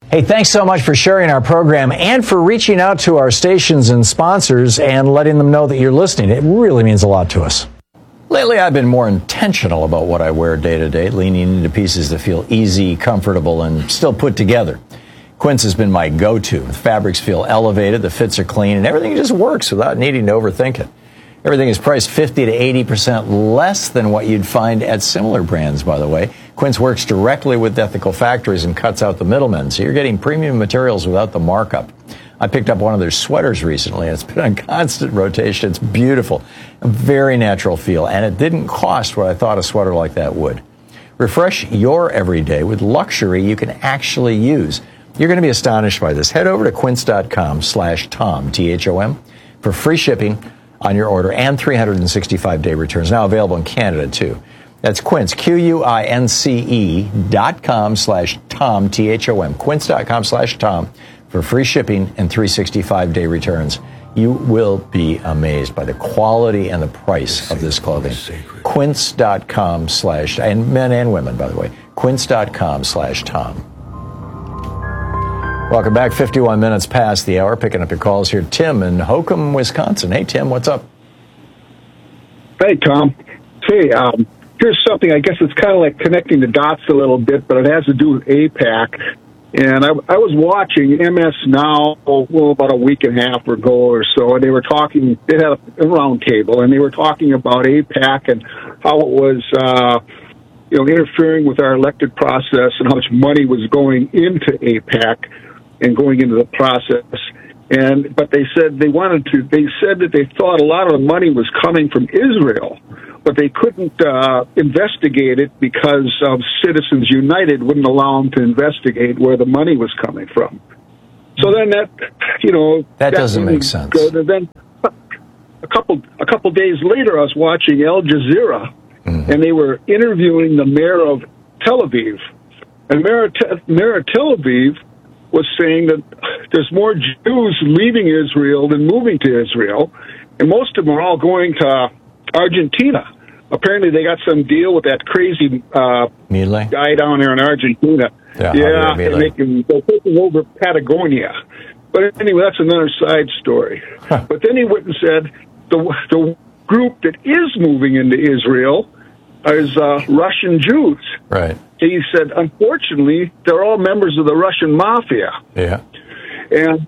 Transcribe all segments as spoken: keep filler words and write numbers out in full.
Hey, thanks so much for sharing our program and for reaching out to our stations and sponsors and letting them know that you're listening. It really means a lot to us. Lately, I've been more intentional about what I wear day to day, leaning into pieces that feel easy, comfortable, and still put together. Quince has been my go-to. The fabrics feel elevated, the fits are clean, and everything just works without needing to overthink it. Everything is priced fifty to eighty percent less than what you'd find at similar brands, by the way. Quince works directly with ethical factories and cuts out the middlemen, so you're getting premium materials without the markup. I picked up one of their sweaters recently, and it's been on constant rotation. It's beautiful, a very natural feel, and it didn't cost what I thought a sweater like that would. Refresh your everyday with luxury you can actually use. You're going to be astonished by this. Head over to quince.com slash Tom, T H O M, for free shipping on your order and three hundred sixty-five day returns. Now available in Canada, too. That's Quince, Q U I N C E dot com slash Tom, T H O M, quince.com slash Tom for free shipping and three hundred sixty-five day returns. You will be amazed by the quality and the price of this clothing. Quince.com slash, and men and women, by the way, quince.com slash Tom. Welcome back. fifty-one minutes past the hour. Picking up your calls here. Tim in Hokum, Wisconsin. Hey, Tim, what's up? Hey, Tom. Hey, um, here's something. I guess it's kind of like connecting the dots a little bit, but it has to do with AIPAC. And I, I was watching M S Now, well, about a week and a half ago or so, and they were talking, they had a round table, and they were talking about AIPAC and how it was, uh, you know, interfering with our elected process and how much money was going into AIPAC and going into the process. And but they said they wanted to, they said that they thought a lot of the money was coming from Israel, but they couldn't uh, investigate it because of Citizens United wouldn't allow them to investigate where the money was coming from. So then that, you know... That, that doesn't make sense. Go, then a couple, a couple days later, I was watching Al Jazeera, mm-hmm. and they were interviewing the mayor of Tel Aviv. And Mayor, mayor of Tel Aviv was saying that there's more Jews leaving Israel than moving to Israel, and most of them are all going to Argentina. Apparently, they got some deal with that crazy uh, guy down there in Argentina. Yeah, yeah they're, making, they're taking over Patagonia. But anyway, that's another side story. Huh. But then he went and said the the group that is moving into Israel is uh, Russian Jews. Right. He said, unfortunately, they're all members of the Russian mafia. Yeah. And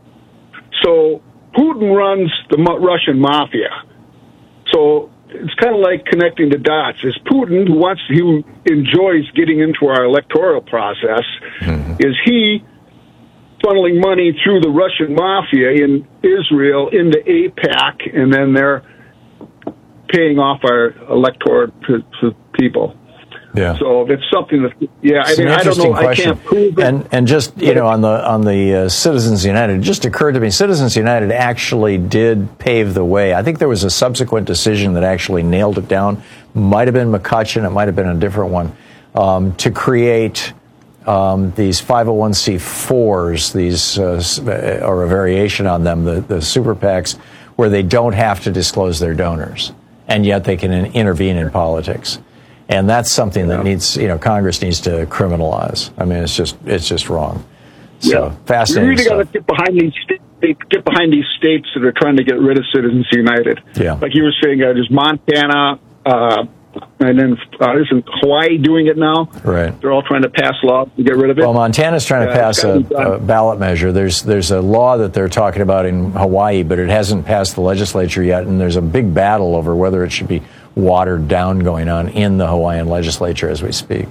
so Putin runs the Russian mafia. So it's kind of like connecting the dots. Is Putin, who wants, who enjoys getting into our electoral process, mm-hmm. is he funneling money through the Russian mafia in Israel into AIPAC, and then they're paying off our electorate to, to people. Yeah. So it's something that, yeah, it's I mean, I don't know, question. I can't prove it. And, and just, you know, on the, on the uh, Citizens United, it just occurred to me, Citizens United actually did pave the way. I think there was a subsequent decision that actually nailed it down. Might have been McCutcheon, it might have been a different one, um, to create um, these five oh one c fours, these, uh, or a variation on them, the, the super PACs, where they don't have to disclose their donors, and yet they can in, intervene in politics. And that's something that needs, you know, Congress needs to criminalize. I mean, it's just, it's just wrong. So yeah. fascinating. We really got to get behind these states, get behind these states that are trying to get rid of Citizens United. Yeah. Like you were saying, uh, there's Montana, uh, and then uh, isn't Hawaii doing it now? Right. They're all trying to pass laws to get rid of it. Well, Montana's trying to uh, pass a, a ballot measure. There's there's a law that they're talking about in Hawaii, but it hasn't passed the legislature yet, and there's a big battle over whether it should be watered down going on in the Hawaiian legislature as we speak.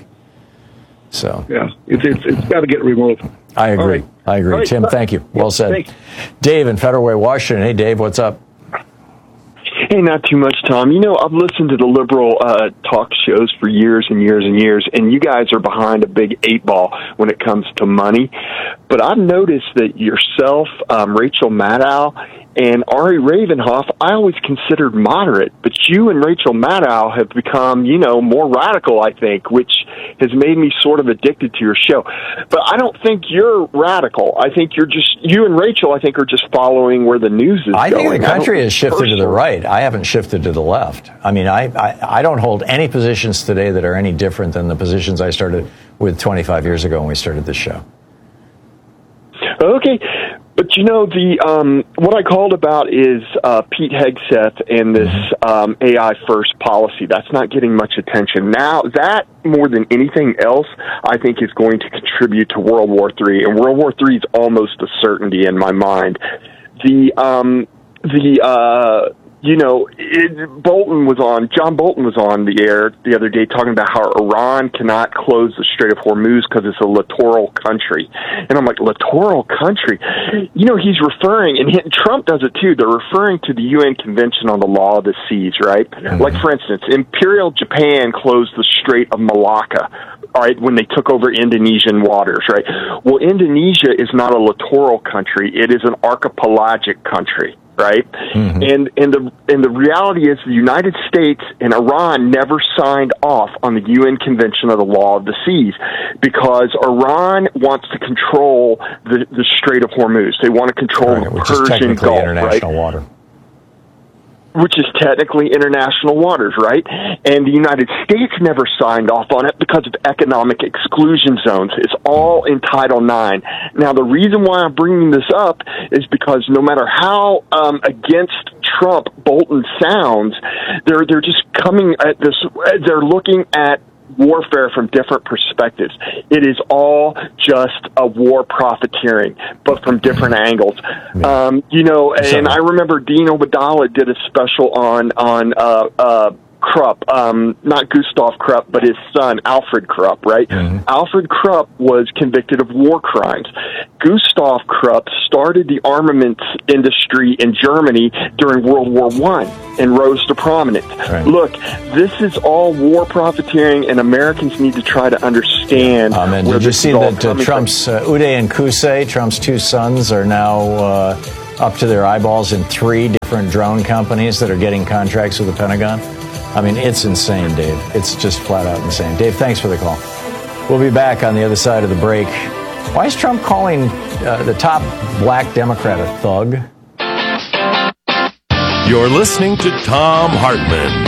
So yeah, it's it's, it's got to get removed. I agree. Right. I agree. Right. Tim, thank you. Well said. Thanks. Dave in Federal Way, Washington. Hey, Dave, what's up? Hey, not too much, Tom. You know, I've listened to the liberal uh, talk shows for years and years and years, and you guys are behind a big eight ball when it comes to money. But I've noticed that yourself, um, Rachel Maddow, and Ari Ravenhoff, I always considered moderate, but you and Rachel Maddow have become, you know, more radical, I think, which has made me sort of addicted to your show. But I don't think you're radical. I think you're just, you and Rachel, I think, are just following where the news is I going. think the country has shifted personally. to the right. I haven't shifted to the left. I mean, I, I, I don't hold any positions today that are any different than the positions I started with twenty-five years ago when we started this show. Okay. But, you know, the um, what I called about is uh, Pete Hegseth and this um, A I-first policy. That's not getting much attention. Now, that, more than anything else, I think is going to contribute to World War Three. And World War Three is almost a certainty in my mind. The, um, the uh, you know, it, Bolton was on, John Bolton was on the air the other day talking about how Iran cannot close the Strait of Hormuz because it's a littoral country. And I'm like, littoral country? You know, he's referring, and he, Trump does it too, they're referring to the U N Convention on the Law of the Seas, right? Mm-hmm. Like, for instance, Imperial Japan closed the Strait of Malacca, all right, when they took over Indonesian waters, right? Well, Indonesia is not a littoral country. It is an archipelagic country. Right, mm-hmm. and and the and the reality is the United States and Iran never signed off on the U N Convention of the Law of the Seas because Iran wants to control the, the Strait of Hormuz. They want to control right, the which Persian is technically Gulf, international right? water. Which is technically international waters, right? And the United States never signed off on it because of economic exclusion zones. It's all in Title nine. Now, the reason why I'm bringing this up is because no matter how um, against Trump Bolton sounds, they're they're just coming at this. They're looking at warfare from different perspectives. It is all just a war profiteering, but from different angles. Yeah. Um, you know, and I remember Dean Obeidallah did a special on on uh, uh, Krupp, um, not Gustav Krupp, but his son, Alfred Krupp, right? Mm-hmm. Alfred Krupp was convicted of war crimes. Gustav Krupp started the armaments industry in Germany during World War One and rose to prominence. Right. Look, this is all war profiteering, and Americans need to try to understand. Um, and where did you this see is all that uh, Trump's uh, Uday and Qusay, Trump's two sons, are now uh, up to their eyeballs in three different drone companies that are getting contracts with the Pentagon? I mean, it's insane, Dave. It's just flat out insane. Dave, thanks for the call. We'll be back on the other side of the break. Why is Trump calling uh, the top black Democrat a thug? You're listening to Thom Hartmann.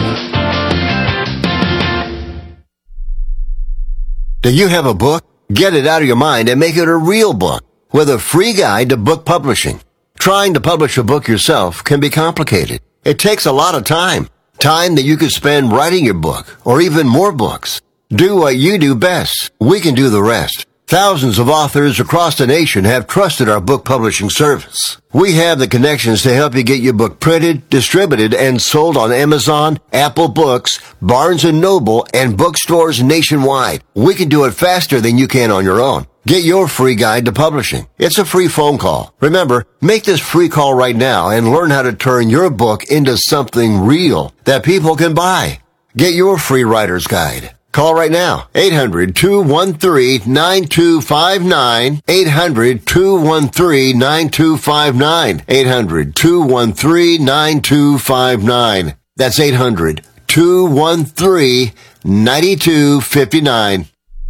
Do you have a book? Get it out of your mind and make it a real book with a free guide to book publishing. Trying to publish a book yourself can be complicated. It takes a lot of time. Time that you could spend writing your book, or even more books. Do what you do best. We can do the rest. Thousands of authors across the nation have trusted our book publishing service. We have the connections to help you get your book printed, distributed, and sold on Amazon, Apple Books, Barnes and Noble, and bookstores nationwide. We can do it faster than you can on your own. Get your free guide to publishing. It's a free phone call. Remember, make this free call right now and learn how to turn your book into something real that people can buy. Get your free writer's guide. Call right now. eight hundred, two one three, nine two five nine. eight hundred, two one three, nine two five nine. eight hundred, two one three, nine two five nine. That's eight hundred, two one three, nine two five nine.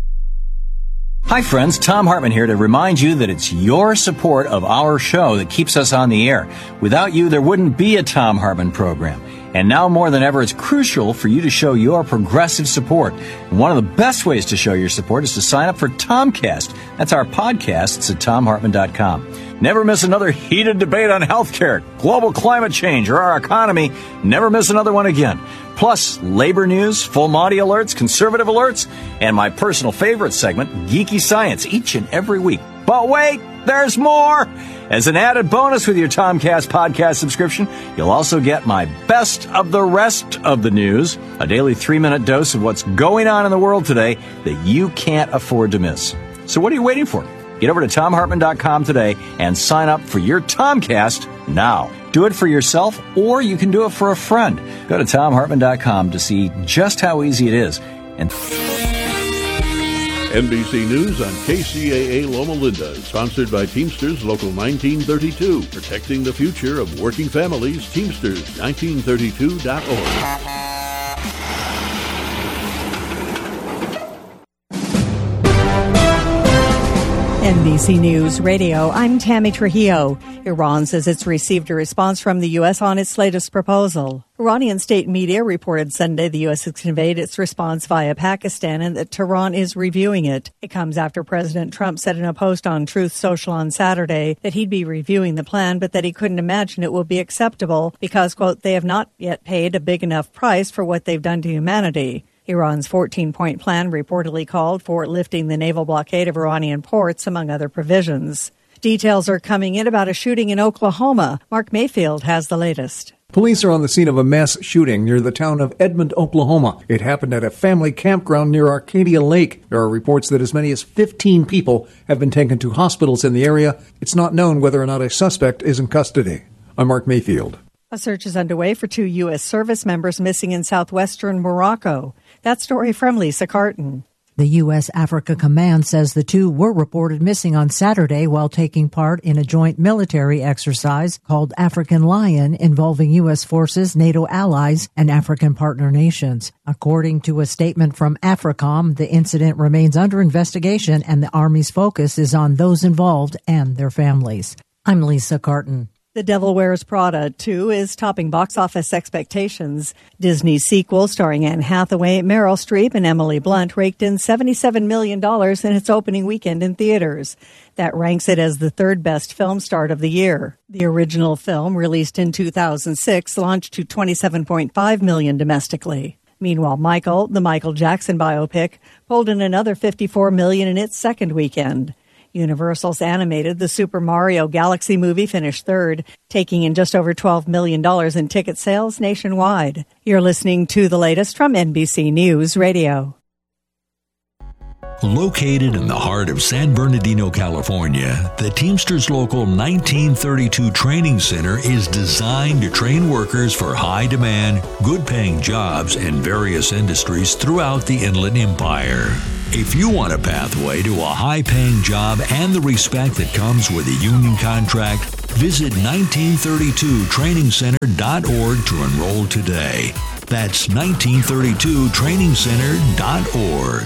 Hi friends, Thom Hartmann here to remind you that it's your support of our show that keeps us on the air. Without you, there wouldn't be a Thom Hartmann program. And now more than ever, it's crucial for you to show your progressive support. And one of the best ways to show your support is to sign up for Tomcast. That's our podcasts at Thom Hartmann dot com. Never miss another heated debate on healthcare, global climate change, or our economy. Never miss another one again. Plus, labor news, full Monty alerts, conservative alerts, and my personal favorite segment, Geeky Science, each and every week. But wait, there's more! As an added bonus with your Tomcast podcast subscription, you'll also get my best of the rest of the news, a daily three-minute dose of what's going on in the world today that you can't afford to miss. So what are you waiting for? Get over to Thom Hartmann dot com today and sign up for your Tomcast now. Do it for yourself, or you can do it for a friend. Go to Thom Hartmann dot com to see just how easy it is. And N B C News on K C A A Loma Linda, sponsored by Teamsters Local nineteen thirty-two, protecting the future of working families. Teamsters nineteen thirty-two dot org. N B C News Radio, I'm Tammy Trujillo. Iran says it's received a response from the U S on its latest proposal. Iranian state media reported Sunday the U S has conveyed its response via Pakistan and that Tehran is reviewing it. It comes after President Trump said in a post on Truth Social on Saturday that he'd be reviewing the plan, but that he couldn't imagine it will be acceptable because, quote, they have not yet paid a big enough price for what they've done to humanity. Iran's fourteen-point plan reportedly called for lifting the naval blockade of Iranian ports, among other provisions. Details are coming in about a shooting in Oklahoma. Mark Mayfield has the latest. Police are on the scene of a mass shooting near the town of Edmond, Oklahoma. It happened at a family campground near Arcadia Lake. There are reports that as many as fifteen people have been taken to hospitals in the area. It's not known whether or not a suspect is in custody. I'm Mark Mayfield. A search is underway for two U S service members missing in southwestern Morocco. That story from Lisa Carton. The U S Africa Command says the two were reported missing on Saturday while taking part in a joint military exercise called African Lion involving U S forces, NATO allies, and African partner nations. According to a statement from AFRICOM, the incident remains under investigation and the Army's focus is on those involved and their families. I'm Lisa Carton. The Devil Wears Prada two is topping box office expectations. Disney's sequel, starring Anne Hathaway, Meryl Streep, and Emily Blunt, raked in seventy-seven million dollars in its opening weekend in theaters. That ranks it as the third best film start of the year. The original film, released in two thousand six, launched to twenty-seven point five million dollars domestically. Meanwhile, Michael, the Michael Jackson biopic, pulled in another fifty-four million dollars in its second weekend. Universal's animated The Super Mario Galaxy movie finished third, taking in just over twelve million dollars in ticket sales nationwide. You're listening to the latest from N B C News Radio. Located in the heart of San Bernardino, California, the Teamsters Local nineteen thirty-two Training Center is designed to train workers for high-demand, good-paying jobs in various industries throughout the Inland Empire. If you want a pathway to a high-paying job and the respect that comes with a union contract, visit nineteen thirty-two training center dot org to enroll today. That's nineteen thirty-two training center dot org.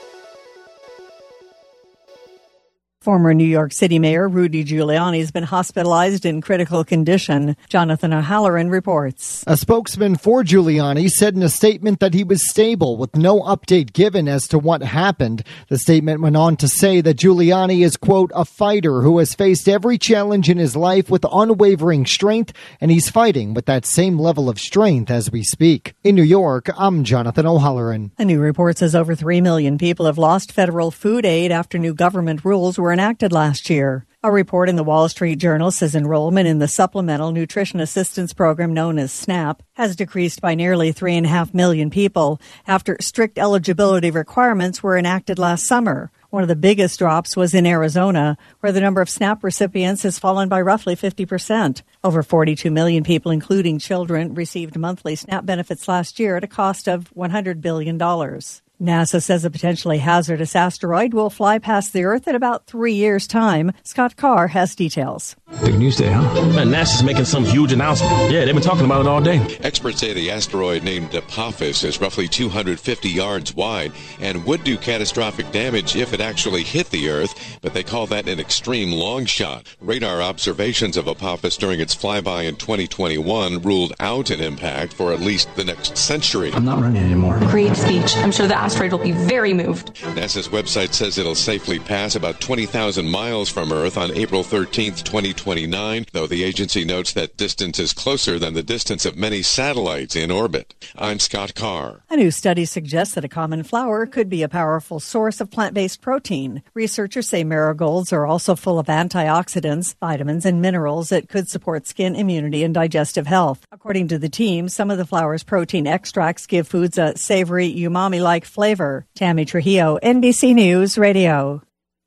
Former New York City Mayor Rudy Giuliani has been hospitalized in critical condition. Jonathan O'Halloran reports. A spokesman for Giuliani said in a statement that he was stable with no update given as to what happened. The statement went on to say that Giuliani is, quote, a fighter who has faced every challenge in his life with unwavering strength, and he's fighting with that same level of strength as we speak. In New York, I'm Jonathan O'Halloran. A new report says over three million people have lost federal food aid after new government rules were enacted last year. A report in the Wall Street Journal says enrollment in the Supplemental Nutrition Assistance Program known as SNAP has decreased by nearly three and a half million people after strict eligibility requirements were enacted last summer. One of the biggest drops was in Arizona, where the number of SNAP recipients has fallen by roughly fifty percent. Over forty-two million people, including children, received monthly SNAP benefits last year at a cost of one hundred billion dollars. NASA says a potentially hazardous asteroid will fly past the Earth in about three years' time. Scott Carr has details. Big news day, huh? Man, NASA's making some huge announcement. Yeah, they've been talking about it all day. Experts say the asteroid named Apophis is roughly two hundred fifty yards wide and would do catastrophic damage if it actually hit the Earth, but they call that an extreme long shot. Radar observations of Apophis during its flyby in twenty twenty-one ruled out an impact for at least the next century. I'm not running anymore. Great speech. I'm sure the asteroid will be very moved. NASA's website says it'll safely pass about twenty thousand miles from Earth on April thirteenth, twenty twenty-nine, though the agency notes that distance is closer than the distance of many satellites in orbit. I'm Scott Carr. A new study suggests that a common flower could be a powerful source of plant-based protein. Researchers say marigolds are also full of antioxidants, vitamins, and minerals that could support skin immunity and digestive health. According to the team, some of the flower's protein extracts give foods a savory, umami-like flavor. Tammy Trujillo, N B C News Radio.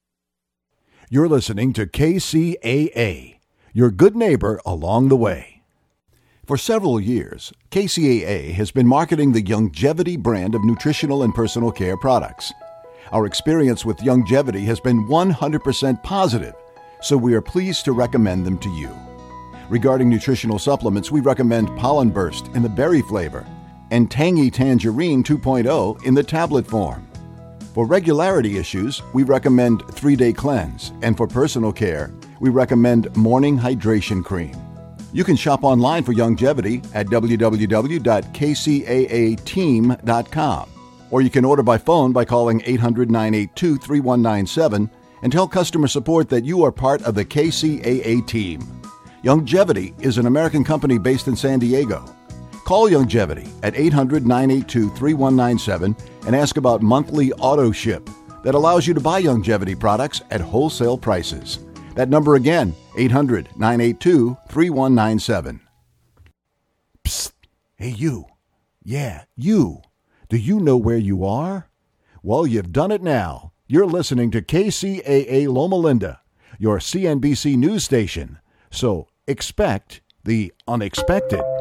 You're listening to K C A A, your good neighbor along the way. For several years, K C A A has been marketing the Youngevity brand of nutritional and personal care products. Our experience with Youngevity has been one hundred percent positive, so we are pleased to recommend them to you. Regarding nutritional supplements, we recommend Pollen Burst in the berry flavor and Tangy Tangerine two point oh in the tablet form. For regularity issues, we recommend three-day cleanse, and for personal care, we recommend morning hydration cream. You can shop online for Youngevity at w w w dot k c a a team dot com, or you can order by phone by calling eight hundred, nine eight two, three one nine seven and tell customer support that you are part of the K C A A team. Youngevity is an American company based in San Diego. Call Youngevity at eight hundred, nine eight two, three one nine seven and ask about monthly auto ship that allows you to buy Youngevity products at wholesale prices. That number again, eight hundred, nine eight two, three one nine seven. Psst. Hey, you. Yeah, you. Do you know where you are? Well, you've done it now. You're listening to K C A A Loma Linda, your C N B C news station. So expect the unexpected.